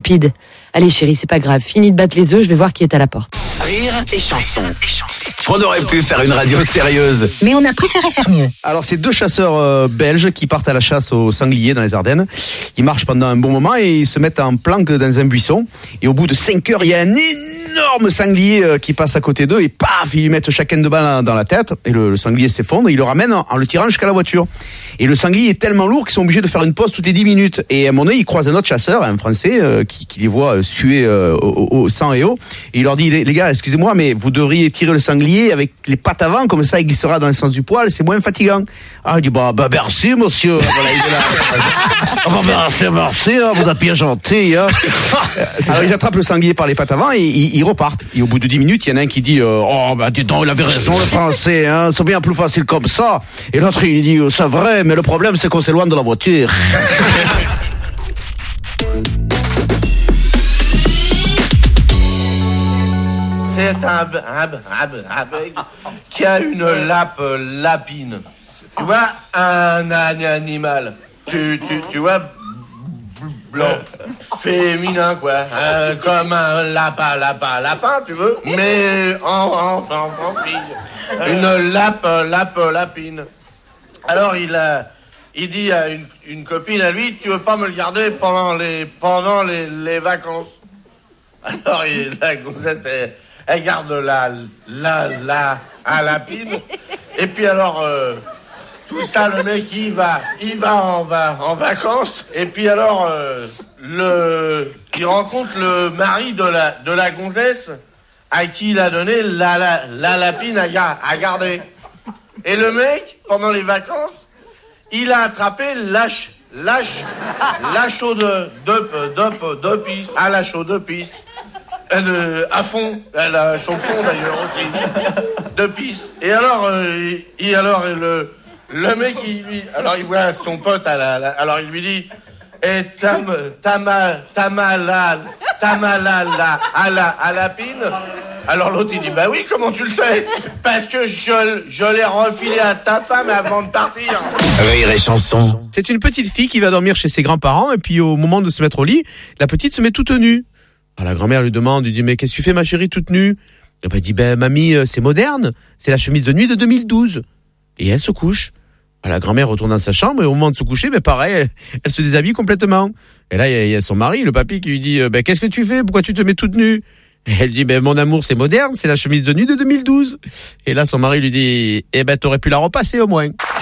stupide. Allez chérie, c'est pas grave, fini de battre les œufs, je vais voir qui est à la porte. Rire et chanson. On aurait pu faire une radio sérieuse. Mais on a préféré faire mieux. Alors, c'est deux chasseurs belges qui partent à la chasse au sanglier dans les Ardennes. Ils marchent pendant un bon moment et ils se mettent en planque dans un buisson. Et au bout de 5 heures, il y a un énorme sanglier qui passe à côté d'eux et paf, ils lui mettent chacun de balles dans la tête. Et le sanglier s'effondre et ils le ramènent en le tirant jusqu'à la voiture. Et le sanglier est tellement lourd qu'ils sont obligés de faire une pause toutes les 10 minutes. Et à un moment donné, ils croisent un autre chasseur, un Français, qui les voit suer au sang et eau. Et il leur dit, les gars, excusez-moi, mais vous devriez tirer le sanglier avec les pattes avant, comme ça il glissera dans le sens du poil, c'est moins fatigant. Ah, il dit, bah merci monsieur. Voilà, il est là. Merci, hein, vous êtes bien gentil. Hein. Alors ils attrapent le sanglier par les pattes avant et ils repartent. Et au bout de 10 minutes, il y en a un qui dit, oh bah dis donc, il avait raison le Français, hein, c'est bien plus facile comme ça. Et l'autre il dit, c'est vrai, mais le problème c'est qu'on s'éloigne de la voiture. C'est un bec qui a une lapine. Tu vois, un animal. Tu vois, blanc, féminin, quoi. Comme un lapin, tu veux, mais en fille. Une lapine. Alors, il dit à une copine à lui, tu veux pas me le garder pendant les vacances? Alors, la gonzesse, elle garde la lapine. Et puis alors, tout ça, le mec, il va en vacances. Et puis alors, il rencontre le mari de la gonzesse à qui il a donné la lapine à garder. Et le mec, pendant les vacances, il a attrapé la chaude de pisse. À la chaude de pisse. À fond, elle a chaud fond d'ailleurs aussi, de pisse. Et alors, le mec, il voit son pote alors il lui dit, et t'as mal à la pine. Alors l'autre il dit, bah oui, comment tu le sais? Parce que je l'ai refilé à ta femme avant de partir. Rire et chanson. C'est une petite fille qui va dormir chez ses grands-parents et puis au moment de se mettre au lit, la petite se met toute nue. Alors la grand-mère lui demande, il dit, mais qu'est-ce que tu fais ma chérie toute nue? Et elle dit, mamie, c'est moderne, c'est la chemise de nuit de 2012. Et elle se couche. Alors, la grand-mère retourne dans sa chambre et au moment de se coucher, pareil, elle se déshabille complètement. Et là, il y a son mari, le papy, qui lui dit, qu'est-ce que tu fais? Pourquoi tu te mets toute nue? Et elle dit, mon amour, c'est moderne, c'est la chemise de nuit de 2012. Et là, son mari lui dit, t'aurais pu la repasser au moins.